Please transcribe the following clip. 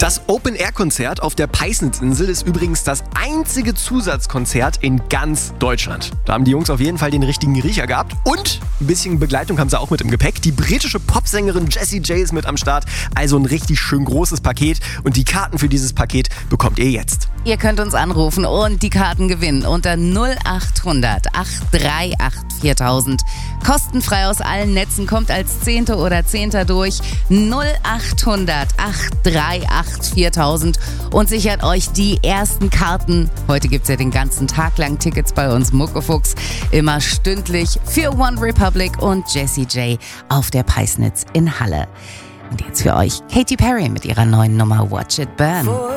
Das Open-Air-Konzert auf der Peissnitzinsel ist übrigens das einzige Zusatzkonzert in ganz Deutschland. Da haben die Jungs auf jeden Fall den richtigen Riecher gehabt und ein bisschen Begleitung haben sie auch mit im Gepäck. Die britische Popsängerin Jessie J ist mit am Start, also ein richtig schön großes Paket und die Karten für dieses Paket bekommt ihr jetzt. Ihr könnt uns anrufen und die Karten gewinnen unter 0800 838 4000. Kostenfrei aus allen Netzen, kommt als 10. oder 10. durch. 0800 838 4000 und sichert euch die ersten Karten. Heute gibt es ja den ganzen Tag lang Tickets bei uns Muckefuchs. Immer stündlich für One Republic und Jessie J auf der Peissnitz in Halle. Und jetzt für euch Katy Perry mit ihrer neuen Nummer Watch It Burn.